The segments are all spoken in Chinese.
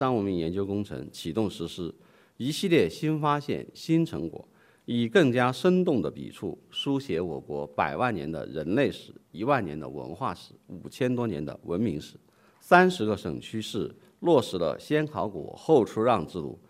商文明研究工程启动实施一系列新发现、新成果，以更加生动的笔触书写我国100万年的人类史、1万年的文化史、5000多年的文明史。30个省区市落实了先考古后出让制度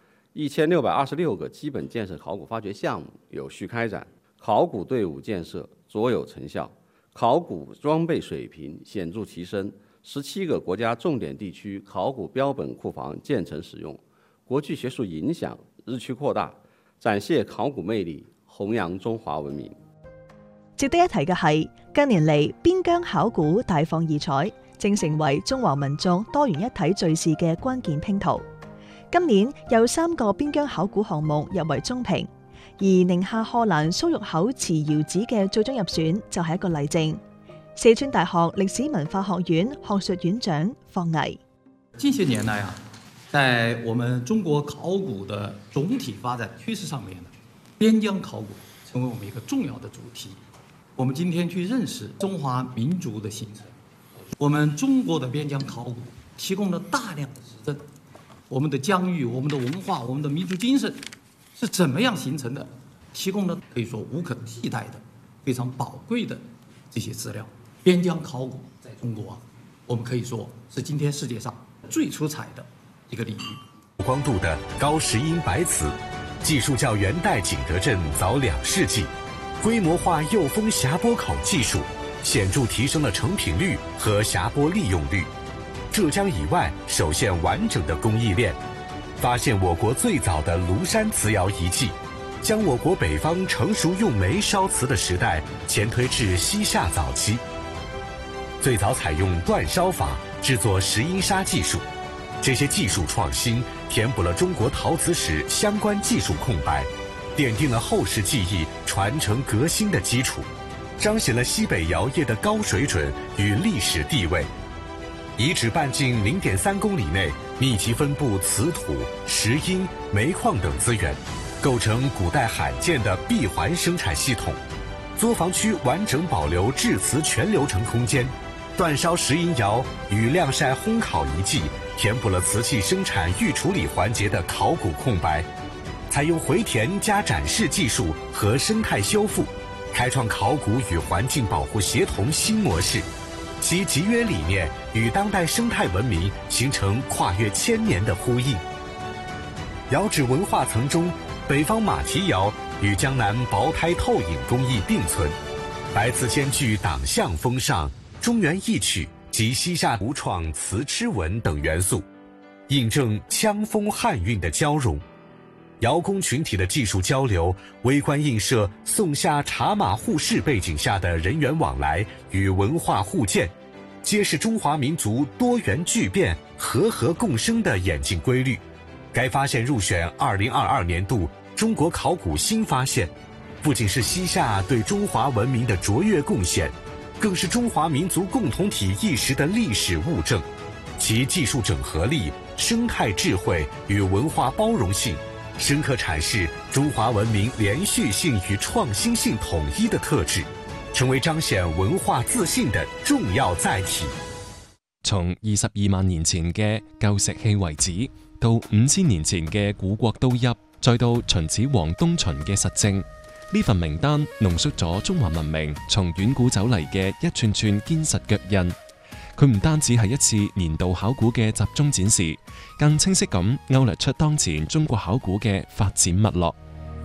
，1626个基本建设考古发掘项目有序开展，考古队伍建设卓有成效，考古装备水平显著提升。17个国家重点地区考古标本庫房建成使用，國際學術影響日趨擴大，展現考古魅力，弘揚中華文明。 值得一提嘅係，近年嚟邊疆考古大放異彩，正成為中華民族多元一體敘事嘅關鍵拼圖。今年有3個邊疆考古項目入圍中評，而寧夏賀蘭蘇玉口瓷窯址嘅最終入選就係一個例證。四川大學歷史文化學院學術院長方毅： 近些年來在我們中國考古的總體發展趨勢上面邊疆考古成為我們一個重要的主題。我們今天去認識中華民族的形成，我們中國的邊疆考古提供了大量的實證，我們的疆域、我們的文化、我們的民族精神是怎麼樣形成的，提供了可以說無可替代的、非常寶貴的這些資料。邊疆考古在中國我們可以說是今天世界上最出彩的一個領域。 光度的高石英白瓷，技術較元代景德鎮早2世紀，規模化釉封匣玻口技術顯著提升了成品率和匣玻利用率。浙江以外首現完整的工藝鏈，發現我國最早的廬山瓷窯遺跡，將我國北方成熟用煤燒瓷的時代前推至西夏早期。最早採用煅燒法製作石英砂技術，這些技術創新填補了中國陶瓷史相關技術空白，奠定了後世技藝傳承革新的基礎，彰顯了西北窯業的高水準與歷史地位。遺址半徑0.3公里內密集分佈瓷土、石英、煤礦等資源，構成古代罕見的閉環生產系統。作坊區完整保留製瓷全流程空間。煅燒石英窯與晾曬烘烤遺跡填補了瓷器生產預處理環節的考古空白，採用回填加展示技術和生態修復，開創考古與環境保護協同新模式。其集約理念與當代生態文明形成跨越1000年的呼應。窯址文化層中，北方馬蹄窯與江南薄胎透影工藝並存，白瓷兼具黨項風尚、中原意趣及西夏獨創瓷螭紋等元素，印證羌風漢韻的交融。窯工群體的技術交流，微觀映射宋夏茶馬互市背景下的人員往來與文化互鑑，揭示中華民族多元巨變、和合共生的演進規律。該發現入選2022年度中國考古新發現，不僅是西夏對中華文明的卓越貢獻，更是中華民族共同體意識的歷史物證。其技術整合力、生態智慧與文化包容性，深刻闡釋中華文明連續性與創新性統一的特質，成為彰顯文化自信的重要載體。 從22萬年前嘅舊石器遺址，到5000年前嘅古國都邑，再到秦始皇東巡嘅實證，呢份名單濃縮咗中華文明從遠古走嚟嘅一串串堅實腳印。佢唔單止係一次年度考古嘅集中展示，更清晰咁勾勒出當前中國考古嘅發展脈絡。